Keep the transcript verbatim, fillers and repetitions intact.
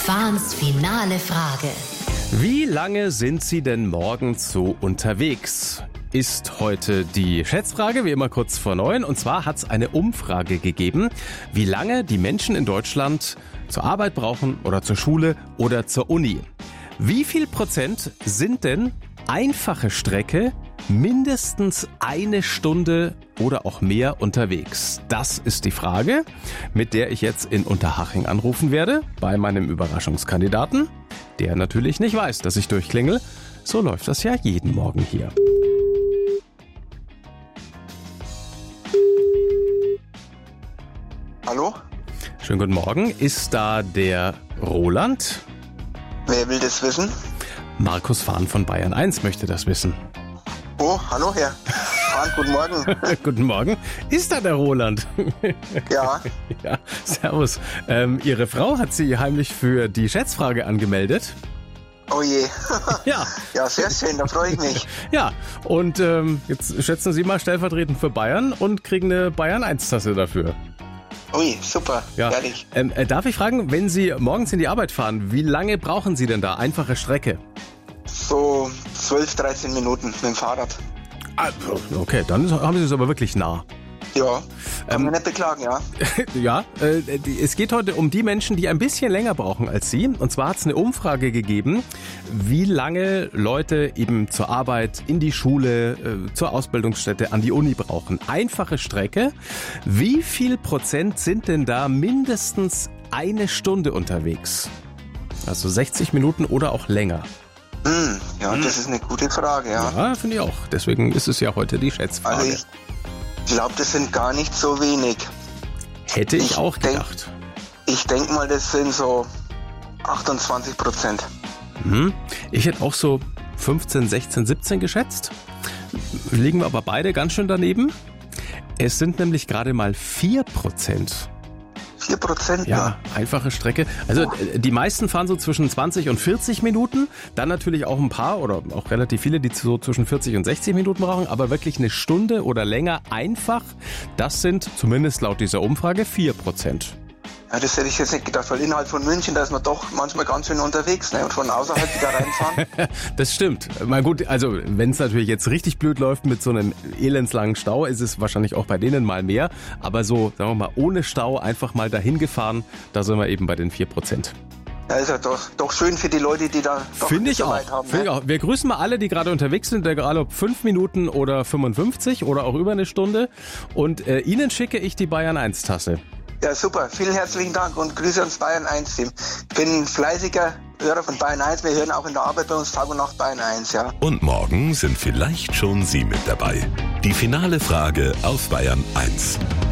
Fahns finale Frage. Wie lange sind Sie denn morgens so unterwegs? Ist heute die Schätzfrage, wie immer kurz vor neun. Und zwar hat es eine Umfrage gegeben, wie lange die Menschen in Deutschland zur Arbeit brauchen oder zur Schule oder zur Uni. Wie viel Prozent sind denn einfache Strecke mindestens eine Stunde oder auch mehr unterwegs? Das ist die Frage, mit der ich jetzt in Unterhaching anrufen werde, bei meinem Überraschungskandidaten, der natürlich nicht weiß, dass ich durchklingel. So läuft das ja jeden Morgen hier. Hallo? Schönen guten Morgen. Ist da der Roland? Wer will das wissen? Markus Fahn von Bayern eins möchte das wissen. Oh, hallo Herr. Fahn, guten Morgen. Guten Morgen. Ist da der Roland? Ja. Ja, servus. Ähm, Ihre Frau hat Sie heimlich für die Schätzfrage angemeldet. Oh je. Ja. Ja, sehr schön, da freue ich mich. Ja, und ähm, jetzt schätzen Sie mal stellvertretend für Bayern und kriegen eine Bayern eins Tasse dafür. Ui, super, Ja. ehrlich. Ähm, äh, darf ich fragen, wenn Sie morgens in die Arbeit fahren, wie lange brauchen Sie denn da? Einfache Strecke. So zwölf, dreizehn Minuten mit dem Fahrrad. Ah, okay, dann haben Sie es aber wirklich nah. Ja, kann Ähm, mich nicht beklagen, ja. Ja, äh, die, es geht heute um die Menschen, die ein bisschen länger brauchen als Sie. Und zwar hat es eine Umfrage gegeben, wie lange Leute eben zur Arbeit, in die Schule, äh, zur Ausbildungsstätte, an die Uni brauchen. Einfache Strecke. Wie viel Prozent sind denn da mindestens eine Stunde unterwegs? Also sechzig Minuten oder auch länger. Hm, ja, das ist eine gute Frage, ja. Ja, finde ich auch. Deswegen ist es ja heute die Schätzfrage. Also ich glaube, das sind gar nicht so wenig. Hätte ich, ich auch denk- gedacht. Ich denke mal, das sind so achtundzwanzig Prozent. Hm. Ich hätte auch so fünfzehn, sechzehn, siebzehn geschätzt. Liegen wir aber beide ganz schön daneben. Es sind nämlich gerade mal vier Prozent. vier Prozent? Ja, einfache Strecke. Also äh, die meisten fahren so zwischen zwanzig und vierzig Minuten. Dann natürlich auch ein paar oder auch relativ viele, die so zwischen vierzig und sechzig Minuten brauchen. Aber wirklich eine Stunde oder länger einfach, das sind zumindest laut dieser Umfrage vier Prozent. Ja, das hätte ich jetzt nicht gedacht, weil innerhalb von München, da ist man doch manchmal ganz schön unterwegs, ne? Und von außerhalb wieder reinfahren. Das stimmt. Mal gut, also wenn es natürlich jetzt richtig blöd läuft mit so einem elendslangen Stau, ist es wahrscheinlich auch bei denen mal mehr. Aber so, sagen wir mal, ohne Stau einfach mal dahin gefahren, da sind wir eben bei den vier Prozent. Ja, ist ja doch, doch schön für die Leute, die da doch Finde nicht ich so auch. weit haben. Finde ich Ne? auch. Wir grüßen mal alle, die gerade unterwegs sind, egal ob fünf Minuten oder fünfundfünfzig oder auch über eine Stunde. Und äh, Ihnen schicke ich die Bayern eins Tasse. Ja, super. Vielen herzlichen Dank und Grüße ans Bayern eins Team. Ich bin ein fleißiger Hörer von Bayern eins. Wir hören auch in der Arbeit bei uns Tag und Nacht Bayern eins, ja. Und morgen sind vielleicht schon Sie mit dabei. Die finale Frage auf Bayern eins.